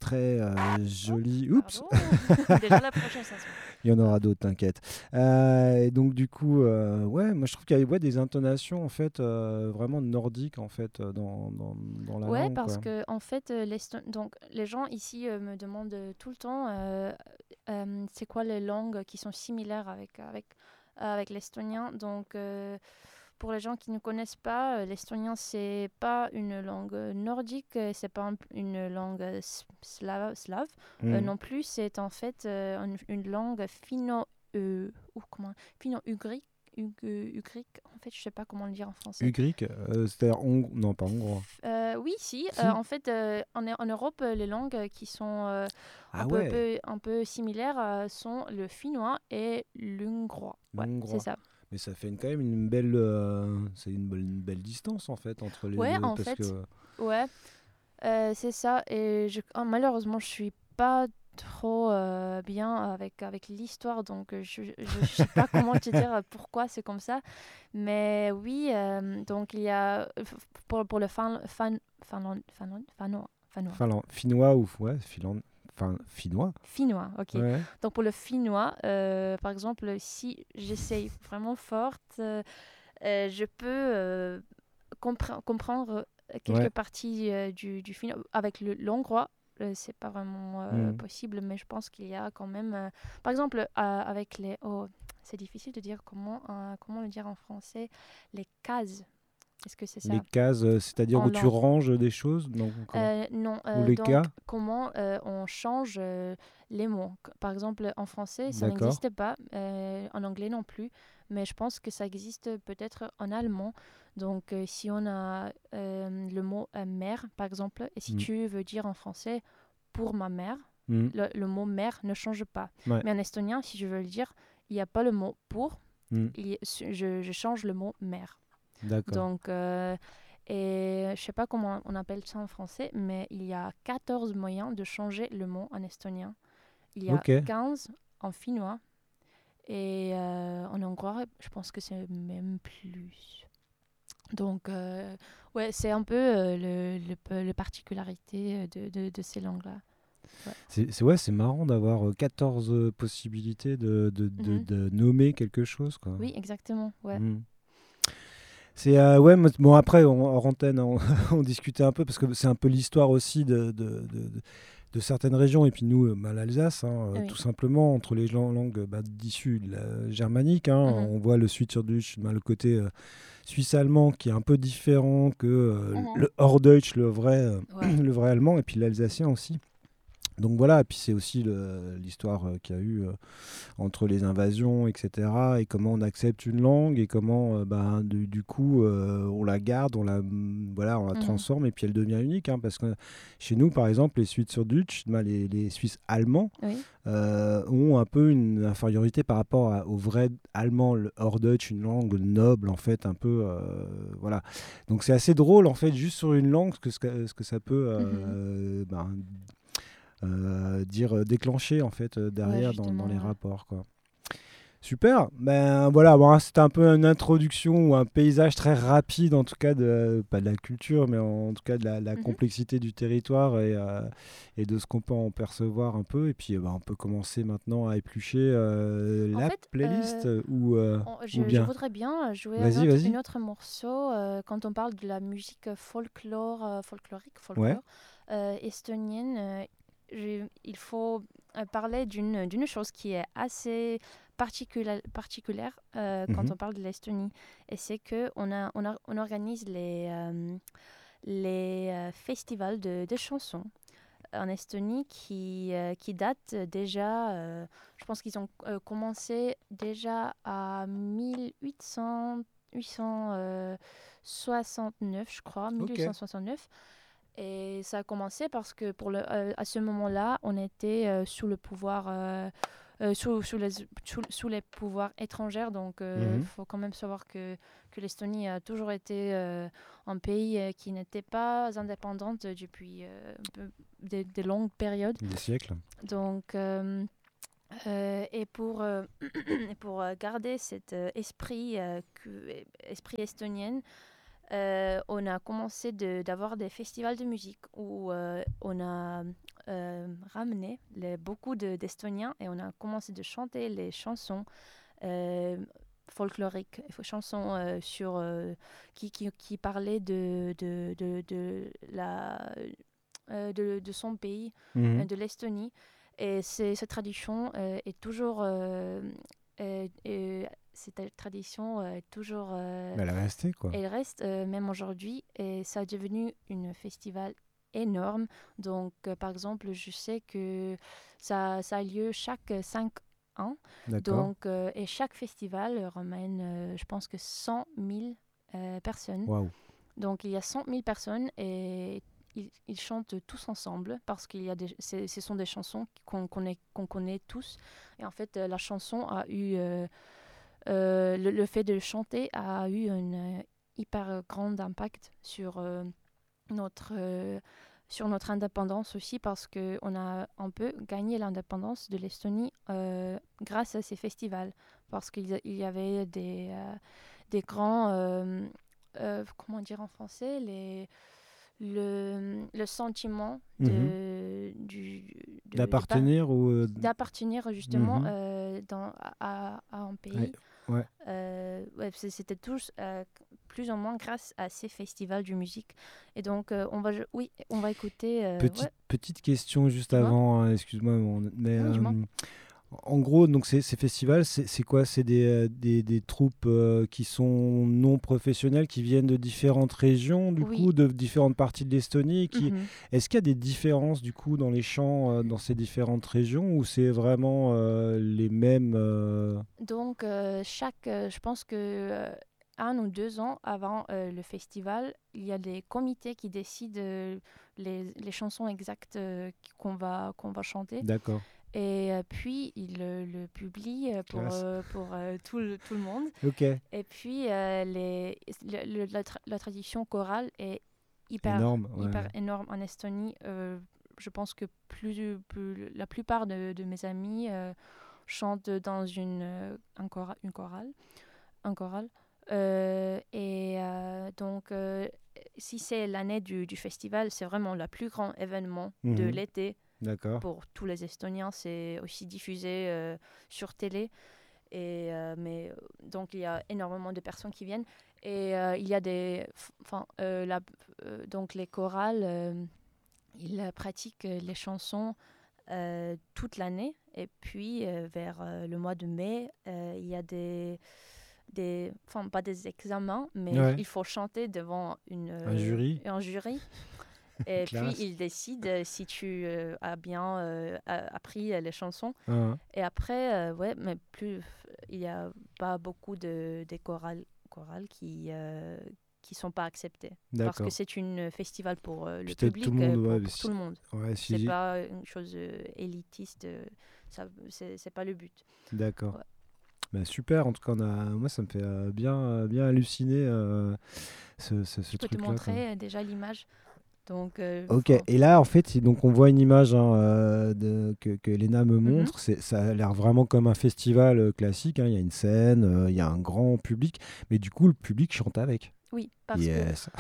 très joli. Oups, Pardon. Déjà la prochaine chanson. il y en aura d'autres, t'inquiète. Et donc du coup, ouais, moi je trouve qu'il y a des intonations en fait vraiment nordiques en fait dans la Ouais, langue, parce quoi. que en fait, donc les gens ici me demandent tout le temps, c'est quoi les langues qui sont similaires avec l'estonien. Donc, pour les gens qui ne connaissent pas, l'estonien c'est pas une langue nordique, c'est pas une langue slave Mm. non plus. C'est en fait une langue ou comment, finno-ugrique. Ugrique, en fait, je sais pas comment le dire en français. Ugrique, c'est-à-dire non pas hongrois. Oui, si. Si. En fait, en Europe, les langues qui sont Ah ouais, un peu similaires sont le finnois et l'hongrois. Ouais, c'est l'hongrois. ça. Mais ça fait quand même une belle, c'est une belle distance en fait entre les Ouais, deux en parce fait, que. ouais, c'est ça. Et malheureusement, je suis pas trop bien avec l'histoire, donc je sais pas comment te dire pourquoi c'est comme ça. Mais oui, donc il y a pour le finnois. Finnois ou ouais, enfin finnois. Finnois, ok. Ouais. Donc pour le finnois, par exemple, si j'essaye vraiment forte, je peux comprendre Ouais. quelques parties du finnois. Avec l'hongrois, c'est pas vraiment Mm. possible, mais je pense qu'il y a quand même... par exemple, avec les... Oh, c'est difficile de dire comment le dire en français. Les cases, est-ce que c'est Les ça? cases, c'est-à-dire En où tu langue. ranges des choses, donc comment? Non, Ou les donc cas? comment on change les mots. Par exemple, en français, ça D'accord. n'existe pas, en anglais non plus, mais je pense que ça existe peut-être en allemand. Donc, si on a le mot mère, par exemple, et si Mm. tu veux dire en français pour ma mère, Mm. le mot mère ne change pas. Ouais. Mais en estonien, si je veux le dire, il n'y a pas le mot pour, Mm. je change le mot mère. D'accord. Donc, et je sais pas comment on appelle ça en français, mais il y a 14 moyens de changer le mot en estonien. Il y a Ok. 15 en finnois et en hongrois, je pense que c'est même plus. Donc, ouais, c'est un peu le particularité de ces langues-là. Ouais. Ouais, c'est marrant d'avoir 14 possibilités Mhm. de nommer quelque chose, quoi. Oui, exactement. Ouais. Mm. C'est ouais, bon après hors antenne on discutait un peu parce que c'est un peu l'histoire aussi de certaines régions et puis nous l'Alsace hein, tout Oui. simplement entre les langues d'issue de la germanique hein, Mhm. on voit le Schweizerdeutsch, le côté suisse-allemand qui est un peu différent que Mhm. le Hochdeutsch, Ouais. le vrai allemand et puis l'alsacien aussi. Donc voilà, et puis c'est aussi l'histoire qu'il y a eu entre les invasions, etc. Et comment on accepte une langue et comment du coup on la garde, voilà, on la Mhm. transforme et puis elle devient unique. Hein, parce que chez nous, par exemple, les Schweizerdeutsch, les Suisses allemands, Oui. ont un peu une infériorité par rapport au vrai allemand, le Hochdeutsch, une langue noble en fait, un peu voilà. Donc c'est assez drôle en fait, juste sur une langue, ce que ça peut Mhm. dire déclencher en fait Ouais, derrière dans justement, les ouais. rapports quoi. Super, ben voilà, bon, hein, c'était un peu une introduction ou un paysage très rapide en tout cas pas de la culture mais en tout cas de la Mhm. complexité du territoire et de ce qu'on peut en percevoir un peu et puis on peut commencer maintenant à éplucher En la fait, playlist ou je bien. voudrais bien jouer Vas-y, une vas-y. autre morceau quand on parle de la musique Ouais. folklore estonienne. Il faut parler d'une chose qui est assez particulière quand Mhm. on parle de l'Estonie. Et c'est que on organise les festivals de chansons en Estonie qui datent déjà, je pense qu'ils ont commencé déjà à 1869, je crois, Ok. 1869. Et ça a commencé parce que à ce moment-là, on était sous le pouvoir, sous les pouvoirs étrangers. Donc, il Mhm. faut quand même savoir que l'Estonie a toujours été un pays qui n'était pas indépendante depuis des longues périodes. Des siècles. Donc, et pour garder cet esprit estonien, on a commencé d'avoir des festivals de musique où on a ramené beaucoup d'Estoniens et on a commencé de chanter les chansons euh, folkloriques, chansons qui parlaient de son pays, Mhm. de l'Estonie. Et cette tradition est toujours... cette tradition est toujours... Mais elle est restée, quoi. elle reste même aujourd'hui et ça a devenu un festival énorme. Donc, par exemple, je sais que ça a lieu chaque 5 ans. D'accord. Donc, et chaque festival ramène, je pense que 100 000 personnes. Waouh. Donc, il y a 100 000 personnes et ils chantent tous ensemble parce qu'il y a ce sont des chansons qu'on connaît tous. Et en fait, la chanson a eu... le fait de chanter a eu un hyper grand impact notre, euh, sur notre indépendance aussi parce qu'on a un peu gagné l'indépendance de l'Estonie grâce à ces festivals. Parce qu'il y avait des grands, comment dire en français, le sentiment Mhm. D'appartenir ou... d'appartenir justement Mhm. à un Ouais. pays. Ouais. Ouais, c'était tous plus ou moins grâce à ces festivals de musique. Et donc, oui, on va écouter. Ouais, Petite question juste dis-moi. avant, hein, excuse-moi, mais Non, dis-moi. en gros, donc ces festivals, c'est quoi? C'est des troupes qui sont non professionnelles, qui viennent de différentes régions, du Oui. coup, de différentes parties de l'Estonie. Mhm. Est-ce qu'il y a des différences, du coup, dans les chants, dans ces différentes régions, ou c'est vraiment les mêmes Donc, je pense que 1 ou 2 ans avant le festival, il y a des comités qui décident les chansons exactes qu'on va chanter. D'accord, Et puis, ils le publient classe. pour tout le monde. Ok, Et puis, la tradition chorale est énorme, hyper ouais. énorme en Estonie. Je pense que la plupart de mes amis chantent dans une chorale. Un choral. Donc, si c'est l'année du festival, c'est vraiment le plus grand événement de Mhm. l'été D'accord, pour tous les Estoniens. C'est aussi diffusé sur télé. Donc, il y a énormément de personnes qui viennent. Et il y a donc les chorales, ils pratiquent les chansons toute l'année. Et puis, vers le mois de mai, il y a pas des examens, mais ouais. il faut chanter devant Un jury, un jury. Et puis, classe. ils décident si tu as bien appris les chansons. Hein, Et après, ouais, mais il n'y a pas beaucoup des chorales qui sont pas acceptées. Parce que d'accord. c'est un festival pour le Puis peut-être tout le public, monde, ouais, pour tout le monde. ouais, C'est si, pas une chose élitiste, c'est pas le but. d'accord. Ouais. Bah, super, en tout cas, moi ça me fait bien halluciner ce Je peux te truc-là, quoi. montrer déjà l'image. Donc, Ok, et là en fait, donc on voit une image hein, que Elena me mhm. montre, ça a l'air vraiment comme un festival classique, hein. Il y a une scène, il y a un grand public, mais du coup le public chante avec. Oui, parce que Yes.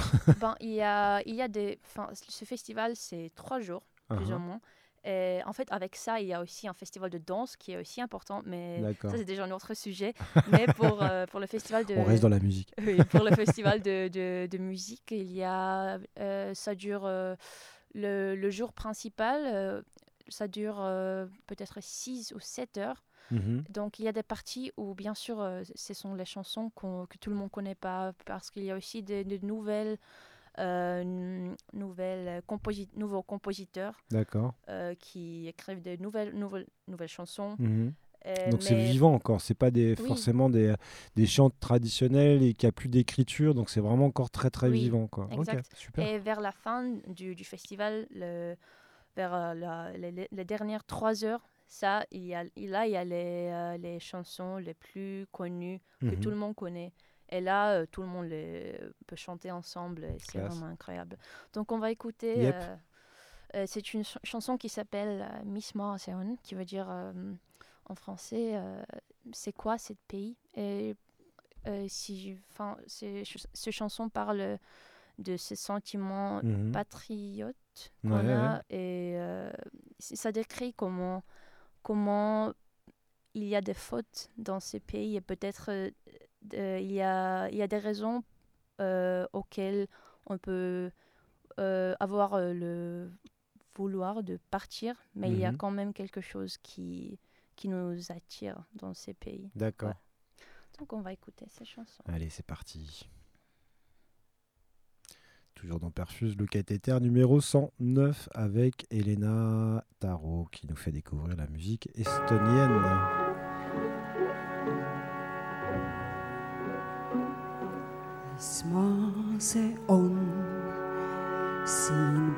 ce festival, c'est 3 jours, plus ou Uhum. moins. Et en fait, avec ça, il y a aussi un festival de danse qui est aussi important, mais ça, D'accord. c'est déjà un autre sujet. Mais pour le festival On reste dans la musique. oui, pour le festival de musique, ça dure le jour principal, ça dure peut-être 6 ou 7 heures. Mhm. Donc, il y a des parties où, bien sûr, ce sont les chansons que tout le monde ne connaît pas, parce qu'il y a aussi de nouveaux compositeurs D'accord. qui écrivent de nouvelles chansons. Mhm. Donc c'est Mais vivant encore, c'est pas oui, forcément des chants traditionnels et qu'il n'y a plus d'écriture, donc c'est vraiment encore très très oui, vivant, quoi. Ok, exact. super. Et vers la fin du festival, vers les dernières 3 heures, ça, là, il y a les chansons les plus connues que tout Mhm. le monde connaît. Et là, tout le monde peut chanter ensemble et c'est Classe. vraiment incroyable. Donc, on va écouter. Yep. C'est une chanson qui s'appelle Miss Marseon, qui veut dire en français c'est quoi ce pays? Et ces chansons parlent de ces sentiments Mhm. patriotes Ouais, qu'on ouais. a et ça décrit comment il y a des fautes dans ces pays et peut-être il y a des raisons auxquelles on peut avoir le vouloir de partir, mais il y a Mhm. quand même quelque chose qui nous attire dans ces pays. Ouais. D'accord. Donc on va écouter ces chansons. Allez, c'est parti. Toujours dans Perfuse, le cathéter numéro 109 avec Elena Taro qui nous fait découvrir la musique estonienne. mis maa see on, siin